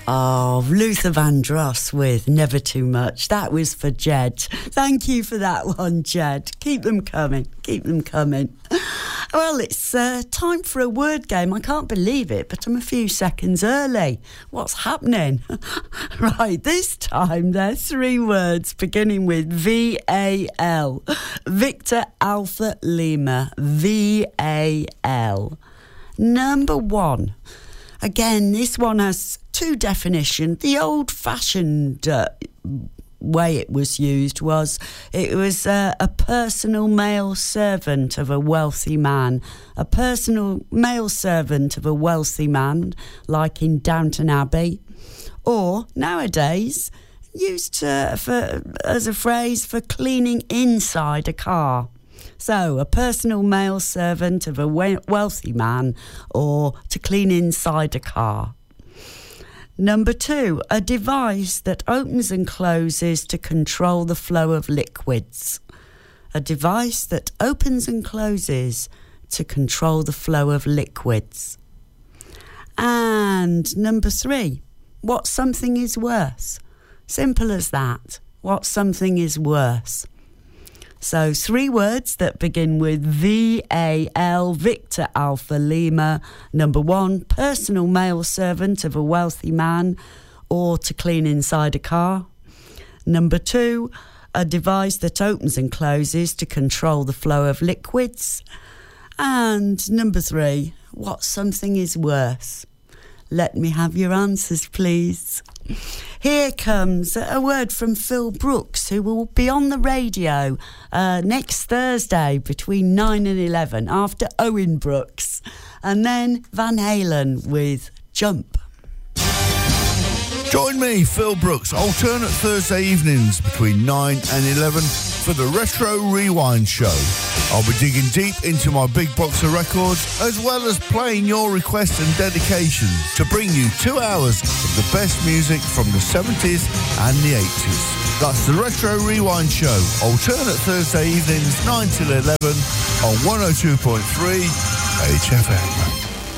Oh, Luther Vandross with Never Too Much. That was for Jed. Thank you for that one, Jed. Keep them coming. Keep them coming. Well, it's time for a word game. I can't believe it, but I'm a few seconds early. What's happening? Right, this time there are 3 words beginning with VAL. Victor Alpha Lima. VAL. Number 1. Again, this one has 2 definitions. The old-fashioned way it was used was a personal male servant of a wealthy man. A personal male servant of a wealthy man, like in Downton Abbey. Or, nowadays, used as a phrase for cleaning inside a car. So, a personal male servant of a wealthy man, or to clean inside a car. Number 2, a device that opens and closes to control the flow of liquids. A device that opens and closes to control the flow of liquids. And number 3, what something is worth. Simple as that. What something is worth. So 3 words that begin with VAL, Victor Alpha Lima. Number 1, personal male servant of a wealthy man, or to clean inside a car. Number 2, a device that opens and closes to control the flow of liquids. And number 3, what something is worth. Let me have your answers, please. Here comes a word from Phil Brooks, who will be on the radio next Thursday between 9 and 11 after Owen Brooks. And then Van Halen with Jump. Join me, Phil Brooks, alternate Thursday evenings between 9 and 11 for the Retro Rewind Show. I'll be digging deep into my big box of records, as well as playing your requests and dedications to bring you 2 hours of the best music from the 70s and the 80s. That's the Retro Rewind Show, alternate Thursday evenings 9 till 11 on 102.3 HFM.